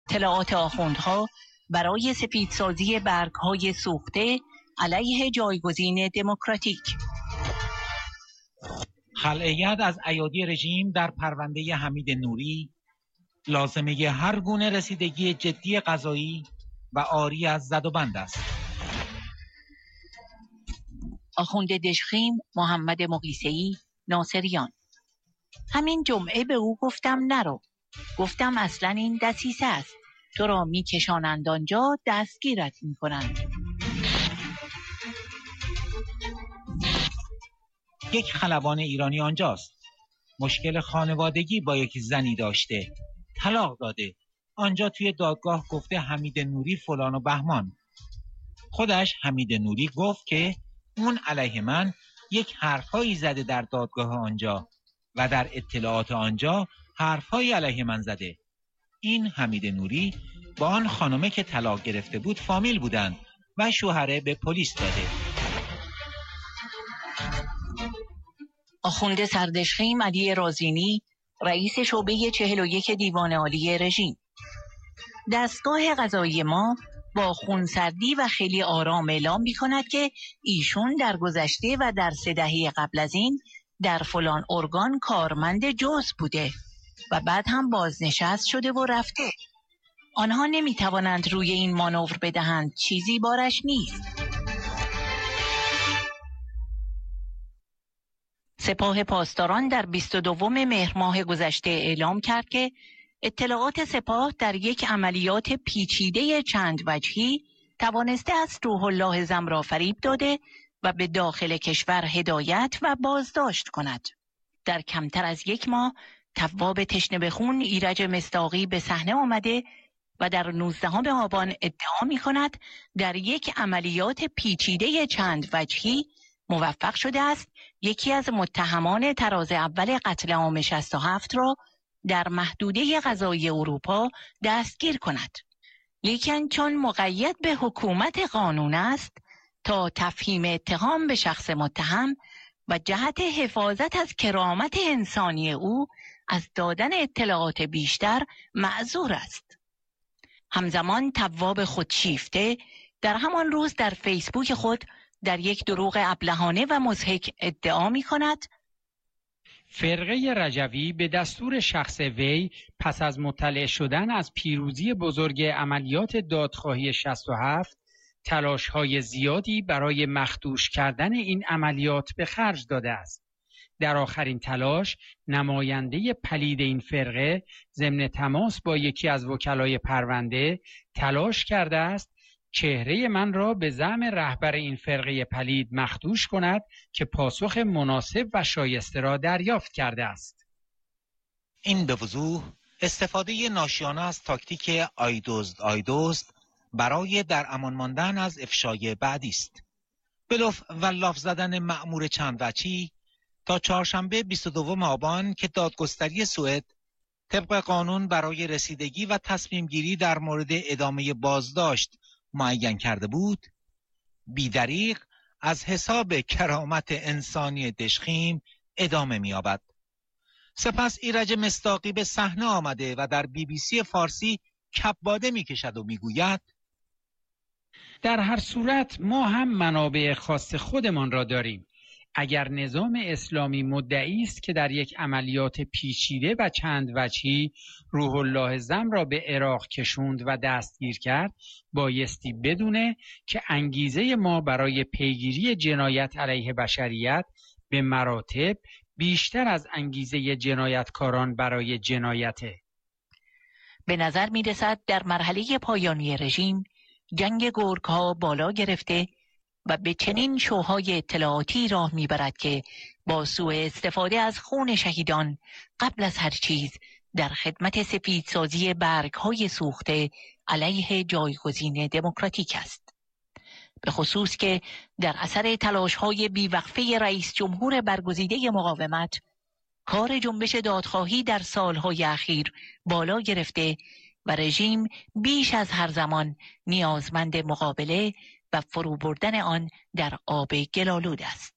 اطلاعات آخوندها برای سفیدسازی برگ‌های سوخته علیه جایگزین دموکراتیک. خلع ید از ایادی رژیم در پرونده حمید نوری لازمه هر گونه رسیدگی جدی قضایی و عاری از زد و بند است. آخوند دژخیم محمد مقیسه‌ای ناصریان: همین جمعه به او گفتم نرو. گفتم اصلا این دسیسه است. تو را میکشانند آنجا، دستگیرت میکنند. یک خلبان ایرانی آنجاست. مشکل خانوادگی با یک زنی داشته. طلاق داده. آنجا توی دادگاه گفته حمید نوری فلان و بهمان. خودش حمید نوری گفت که اون علیه من یک حرفایی زده در دادگاه آنجا و در اطلاعات آنجا حرفایی علیه من زده. این حمید نوری با آن خانمه که طلاق گرفته بود فامیل بودند و شوهره به پلیس داده. آخوند سردشخیم علی رازینی رئیس شعبه 41 دیوان عالی رژیم: دستگاه قضایی ما با خونسردی و خیلی آرام اعلام می‌کند که ایشون در گذشته و در 3 دهه قبل از این در فلان ارگان کارمند جزء بوده و بعد هم بازنشست شده و رفته. آنها نمی‌توانند روی این مانور بدهند، چیزی بارش نیست. سپاه پاسداران در 22 مهر ماه گذشته اعلام کرد که اطلاعات سپاه در یک عملیات پیچیده چند وجهی توانسته است روح الله زم را فریب داده و به داخل کشور هدایت و بازداشت کند. در کمتر از 1 ماه تواب تشنه به خون ایرج مصداقی به صحنه آمده و در 19 آبان ادعا می کند در یک عملیات پیچیده چند وجهی موفق شده است یکی از متهمان طراز اول قتل عام 67 را در محدوده قضایی اروپا دستگیر کند. لیکن چون مقید به حکومت قانون است، تا تفهیم اتهام به شخص متهم و جهت حفاظت از کرامت انسانی او از دادن اطلاعات بیشتر معذور است. همزمان تواب خودشیفته در همان روز در فیسبوک خود در یک دروغ ابلهانه و مضحک ادعا می کند فرقه رجوی به دستور شخص وی پس از مطلع شدن از پیروزی بزرگ عملیات دادخواهی 67 تلاش‌های زیادی برای مخدوش کردن این عملیات به خرج داده است. در آخرین تلاش نماینده پلید این فرقه ضمن تماس با یکی از وکلای پرونده تلاش کرده است چهره من را به زعم رهبر این فرقه پلید مخدوش کند که پاسخ مناسب و شایسته را دریافت کرده است. این به وضوح استفاده ناشیانه از تاکتیک آیدزد برای در امان ماندن از افشای بعدی است. بلوف و لاف زدن مأمور چند وجهی تا چهارشنبه 22 آبان که دادگستری سوئد طبق قانون برای رسیدگی و تصمیم گیری در مورد ادامه بازداشت معین کرده بود، بی‌دریغ از حساب کرامت انسانی دژخیم ادامه می‌یابد. سپس ایرج مصداقی به صحنه آمده و در BBC فارسی کباده می‌کشد و می‌گوید در هر صورت ما هم منابع خاص خودمان را داریم. اگر نظام اسلامی مدعی است که در یک عملیات پیچیده و چند وجهی روح الله زم را به عراق کشوند و دستگیر کرد، بایستی بدونه که انگیزه ما برای پیگیری جنایت علیه بشریت به مراتب بیشتر از انگیزه جنایتکاران برای جنایته. به نظر می رسد در مرحله پایانی رژیم جنگ گرگ‌ها بالا گرفته و به چنین شوهای اطلاعاتی راه میبرد که با سوء استفاده از خون شهیدان قبل از هر چیز در خدمت سفیدسازی برگ‌های سوخته علیه جایگزین دموکراتیک است. به خصوص که در اثر تلاش‌های بیوقفه رئیس جمهور برگزیده مقاومت کار جنبش دادخواهی در سالهای اخیر بالا گرفته و رژیم بیش از هر زمان نیازمند مقابله و فرو بردن آن در آب گلالود است.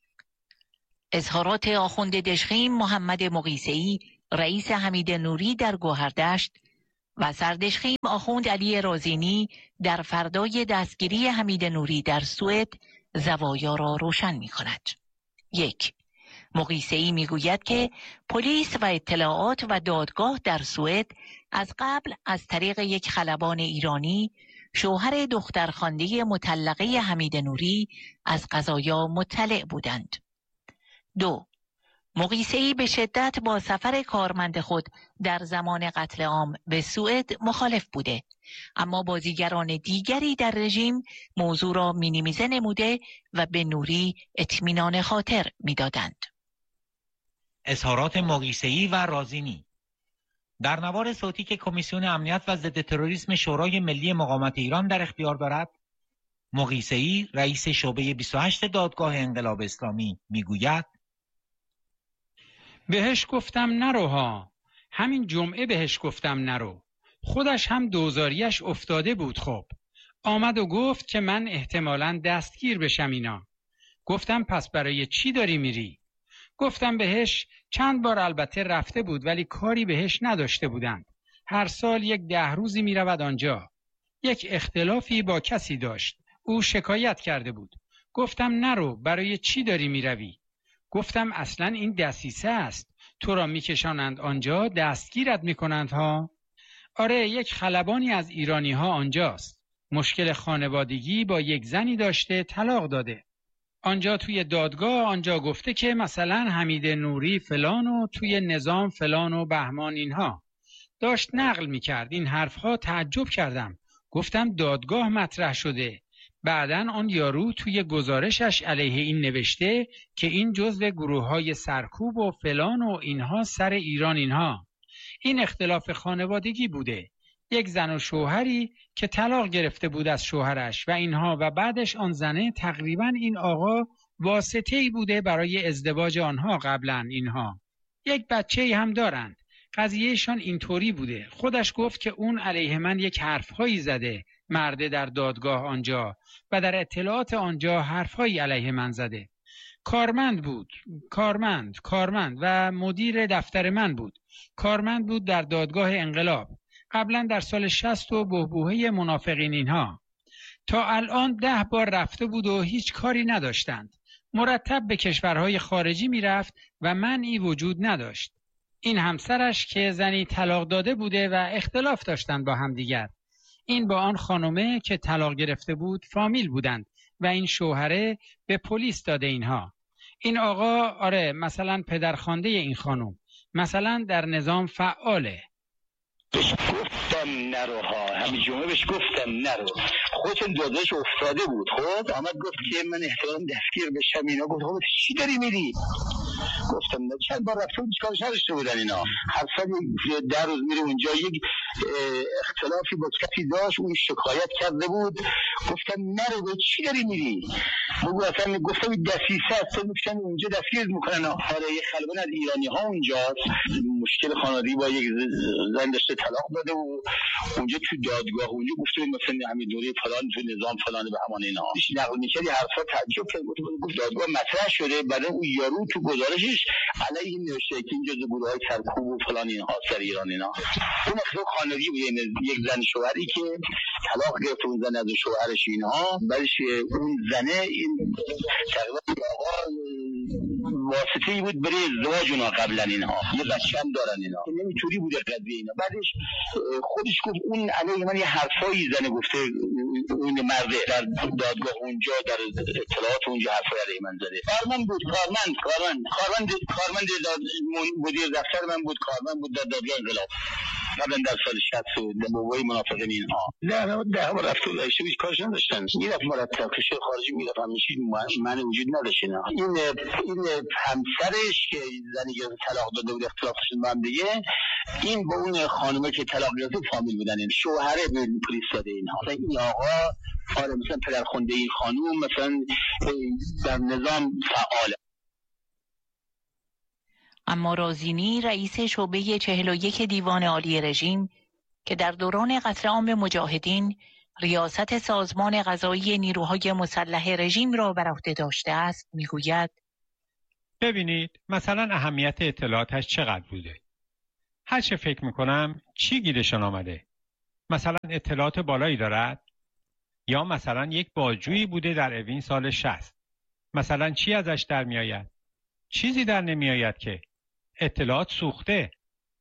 اظهارات آخوند دژخیم محمد مقیسه‌ای رئیس حمید نوری در گوهردشت و سردشخیم آخوند علی رازینی در فردای دستگیری حمید نوری در سوئد زوایا را روشن می کند. 1. مقیسه‌ای می گوید که پلیس و اطلاعات و دادگاه در سوئد از قبل از طریق یک خلبان ایرانی شوهر دخترخوانده مطلقه حمید نوری از قضایا مطلع بودند. 2. مقیسه‌ای به شدت با سفر کارمند خود در زمان قتل عام به سوئد مخالف بوده، اما بازیگران دیگری در رژیم موضوع را مینیمیزه نموده و به نوری اطمینان خاطر می‌دادند. اظهارات مقیسه‌ای و رازینی در نوار صوتی که کمیسیون امنیت و ضد تروریسم شورای ملی مقاومت ایران در اختیار دارد، مقیسه‌ای رئیس شعبه 28 دادگاه انقلاب اسلامی میگوید: بهش گفتم نرو ها، همین جمعه بهش گفتم نرو، خودش هم دوزاریش افتاده بود. خب آمد و گفت که من احتمالاً دستگیر بشم اینا. گفتم پس برای چی داری میری؟ گفتم بهش چند بار البته رفته بود ولی کاری بهش نداشته بودند. هر سال 10 روزی میرود آنجا. یک اختلافی با کسی داشت. او شکایت کرده بود. گفتم نرو، برای چی داری میروی؟ گفتم اصلا این دسیسه است. تو را میکشانند آنجا، دستگیرت میکنند ها. آره، یک خلبانی از ایرانی ها آنجاست. مشکل خانوادگی با یک زنی داشته، طلاق داده. آنجا توی دادگاه آنجا گفته که مثلا حمید نوری فلان و توی نظام فلان و بهمان اینها. داشت نقل میکرد این حرفها. تعجب کردم. گفتم دادگاه مطرح شده. بعدن آن یارو توی گزارشش علیه این نوشته که این جزو گروه‌های سرکوب و فلان و اینها سر ایران اینها. این اختلاف خانوادگی بوده. یک زن و شوهری که طلاق گرفته بود از شوهرش و اینها و بعدش آن زنه تقریبا این آقا واسطه‌ای بوده برای ازدواج آنها قبلا اینها. یک بچه‌ای هم دارند. قضیهشان اینطوری بوده. خودش گفت که اون علیه من یک حرفهایی زده، مرده در دادگاه آنجا و در اطلاعات آنجا حرفهایی علیه من زده. کارمند بود. کارمند و مدیر دفتر من بود. کارمند بود در دادگاه انقلاب. قبلا در سال 60 و بحبوحه منافقین اینها. تا الان 10 بار رفته بود و هیچ کاری نداشتند. مرتب به کشورهای خارجی میرفت و منعی وجود نداشت. این همسرش که زنی طلاق داده بوده و اختلاف داشتند با همدیگر. این با آن خانومه که طلاق گرفته بود فامیل بودند و این شوهره به پلیس داده اینها. این آقا آره مثلا پدرخوانده این خانوم مثلا در نظام فعاله. بهش گفتم نرو ها، همین جمعه بهش گفتم نرو. خودتون داداش افتاده بود. خب آمد گفت که من احتمال دستگیر بشم اینا. گفت خب چی داری میری؟ گفتم نه، چند بار رفتم چیکارش نداشته بودن اینا. هر سال 10 روز میره اونجا. یک اختلافی با کسی داشت، اون شکایت کرده بود. گفتم نرو، به چی داری میری؟ بگو اصلا. گفتم دسیسه است، میشن اونجا دستگیر میکنن. آره یه خلبان از ایرانی ها اونجاست. مشکل خانوادگی با یک زن داشته، طلاق داده و اونجا تو دادگاه اونجا گفته مثلا حمید نوری فلان تو نظام فلان به همان اینا. نقل می‌کردی حرفا تعجب کرد. گفت دادگاه مطرح شده، بعد اون یارو تو گزارشش علیه این نوشته که این جزء گروه‌های سرکوب و فلان اینها سر ایران اینا. اون اصلا خانگی بود، یک زن شوهری که طلاق گرفت اون زن از شوهرش اینها. بعدش اون زنه این تقریبا آقا واسطه‌ای بود برای ازدواج اونها قبلا اینها. یه بچه هم دارن اینا. نمی‌تونی بوده قضیه اینا. بعدش خودش گفت اون علیه من یه حرفایی زنه گفته، اون مرده در دادگاه اونجا در اطلاعات اونجا حرفای علیه من زده. کارمند بود، کارمند مدیر دفتر من بود، کارمند بود در دادگاه انقلاب قبلا در سال 60 و بابای منافقین اینها. ده بار رفت و داشته هیچ کارش نداشتن. میرفت مرتب کشور خارجی میرفت، همیشه من وجود نداشت اینا. این همسرش که زنی که طلاق داده بود اختلاف داشتن با هم دیگه، این با اون خانومه که طلاق گرفته فامیل بودن. این شوهره به پلیس داده اینها. این آقا آره مثلا پدرخوانده این خانوم مثلا در نظام فعاله. اما رازینی رئیس شعبه 41 دیوان عالی رژیم که در دوران قتل عام مجاهدین ریاست سازمان قضایی نیروهای مسلح رژیم را بر عهده داشته است میگوید: ببینید مثلا اهمیت اطلاعاتش چقدر بوده. هر چه فکر میکنم چی گیرشان آمده. مثلا اطلاعات بالایی دارد؟ یا مثلا یک بازجویی بوده در اوین سال 60. مثلا چی ازش در می آید؟ چیزی در نمی آید که اطلاعات سوخته.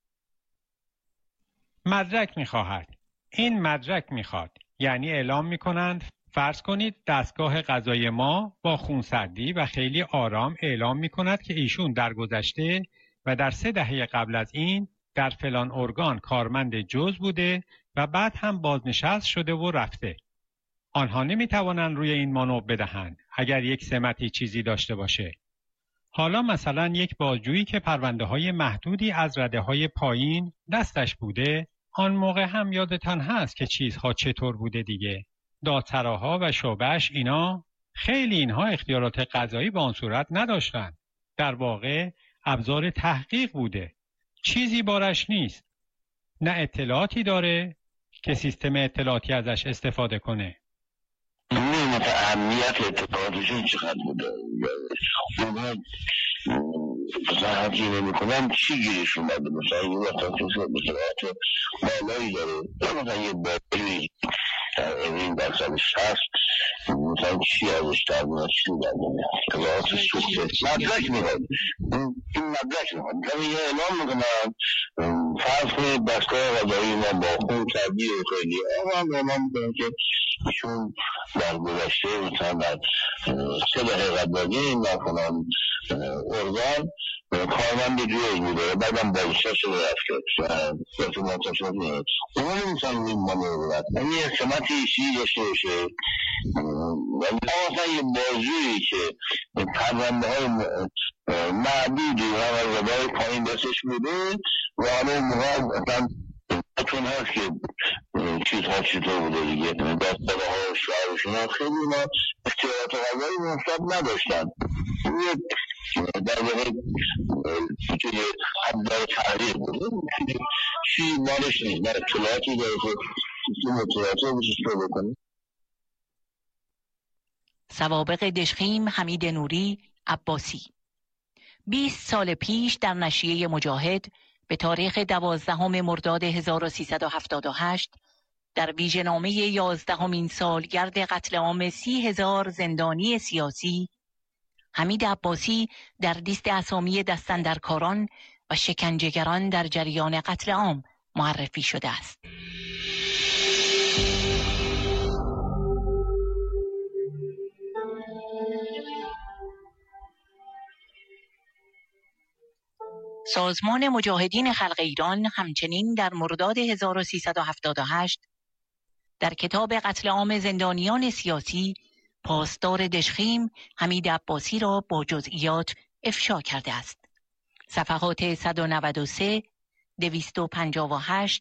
مدرک می خواهد. این مدرک می خواد. یعنی اعلام می کنند فرض کنید دستگاه قضایی ما با خونسردی و خیلی آرام اعلام می کند که ایشون در گذشته و در 3 دهه قبل از این در فلان ارگان کارمند جز بوده و بعد هم بازنشست شده و رفته. آنها نمی توانند روی این مانور بدهند اگر یک سمتی چیزی داشته باشه. حالا مثلا یک بازجویی که پرونده های محدودی از رده های پایین دستش بوده، آن موقع هم یادتان هست که چیزها چطور بوده دیگه. دادسراها و شعبه‌اش اینا خیلی اینها اختیارات قضایی به آن صورت نداشتن. در واقع ابزار تحقیق بوده. چیزی بارش نیست. نه اطلاعاتی داره که سیستم اطلاعاتی ازش استفاده کنه. نمیدونم اهمیت اطلاعاتشون چقدر بوده. اونا مثلا هرچی نمی‌کنن چی گیرش اومده؟ مثلا یه وقتا اطلاعات بالایی داره، مثلا یه بازجویی این در سال 60 مثلا چی ازش در میاد، چی در میاد، اطلاعات سوخته. مدرک میخواد، این مدرک میخواد. یعنی یه اعلام میکنن فرض کنید دستگاه قضایی ما با خون سردی و خیلی اعلام میکنن که ایشون در گذشته مثلا در 3 دهه قبل از این در فلان ارگان کارمند جوی بوده، بعدم بازنشسته شده رفته و ارتباطات شده. اونا نمیتونن این مانور بدن. یعنی احتمالاتی چیزی داشته باشه. ولی مثلا یه بازجویی که پرونده های معدودی و رده پایین دستش بوده و حالا اون موقع اصلا چون هست که چیزها چطور بوده دیگه، دستگاه ها و شعرشون خیلی ما اختیارات قضایی منصب نداشتن. در واقع توی حد داره تحریر بوده، چی مالش نیست، نه اطلاعاتی داره که سیستم اطلاعاتی رو بشش رو بکنه. سوابق دژخیم حمید نوری عباسی 20 سال پیش در نشریه مجاهد به تاریخ 12 مرداد 1378 در ویژه‌نامه 11مین سالگرد قتل عام 30,000 زندانی سیاسی حمید عباسی در لیست اسامی دستاندرکاران و شکنجهگران در جریان قتل عام معرفی شده است. سازمان مجاهدین خلق ایران همچنین در مرداد 1378 در کتاب قتل عام زندانیان سیاسی پاسدار دژخیم حمید عباسی را با جزئیات افشا کرده است. صفحات 193، 258،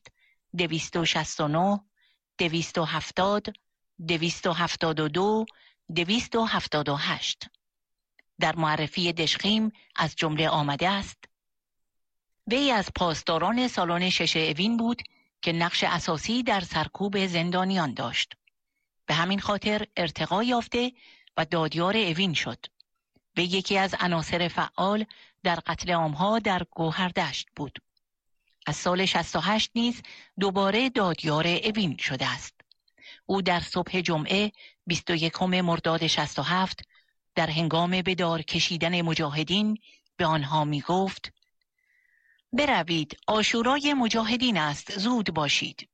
269، 270، 272، 278. در معرفی دژخیم از جمله آمده است: وی از پاسداران سالن 6 اوین بود که نقش اساسی در سرکوب زندانیان داشت. به همین خاطر ارتقا یافته و دادیار اوین شد. وی یکی از عناصر فعال در قتل عام‌ها در گوهردشت بود. از سال 68 نیز دوباره دادیار اوین شده است. او در صبح جمعه 21 مرداد 67 در هنگام به دار کشیدن مجاهدین به آنها می گفت: بروید، عاشورای مجاهدین است، زود باشید.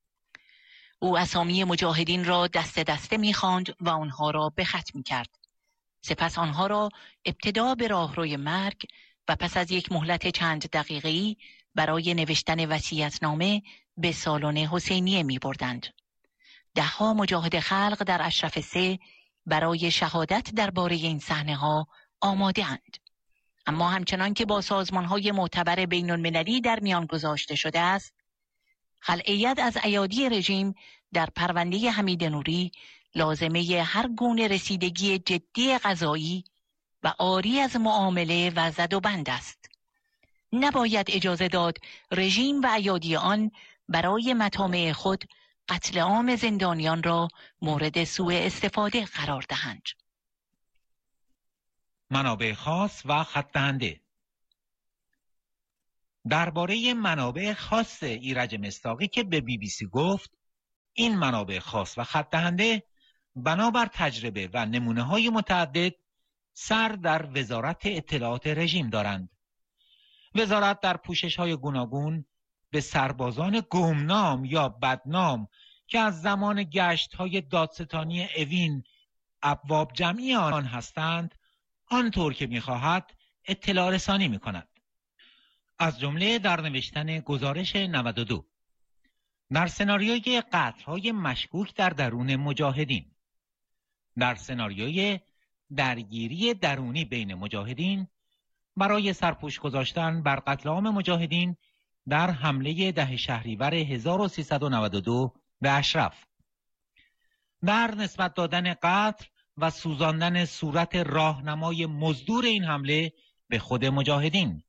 او اسامی مجاهدین را دسته دسته می خواند و آنها را به خط می کرد. سپس آنها را ابتدا به راهروی مرگ و پس از یک مهلت چند دقیقه‌ای برای نوشتن وصیت‌نامه به سالن حسینیه می بردند. 10 مجاهد خلق در اشرف 3 برای شهادت درباره این صحنه‌ها آماده اند. اما همچنان که با سازمان‌های معتبر بین‌المللی در میان گذاشته شده است، خلعیت از ایادی رژیم در پرونده حمید نوری لازمه هر گونه رسیدگی جدی قضایی و عاری از معامله و زد و بند است. نباید اجازه داد رژیم و ایادی آن برای مطامع خود قتل عام زندانیان را مورد سوء استفاده قرار دهند. منابع خاص و خط دهنده. درباره منابع خاص ایرج مصداقی که به BBC گفت: این منابع خاص و خط دهنده بنابر تجربه و نمونه‌های متعدد سر در وزارت اطلاعات رژیم دارند. وزارت در پوشش‌های گوناگون به سربازان گمنام یا بدنام که از زمان گشت‌های دادستانی اوین ابواب جمعی آن هستند، آنطور که می‌خواهد اطلاع رسانی می‌کند. از جمله در نوشتن گزارش 92 در سناریوی قتل‌های مشکوک در درون مجاهدین، در سناریوی درگیری درونی بین مجاهدین برای سرپوش گذاشتن بر قتل عام مجاهدین در حمله 10 شهریور 1392 به اشرف، در نسبت دادن قتل و سوزاندن صورت راهنمای مزدور این حمله به خود مجاهدین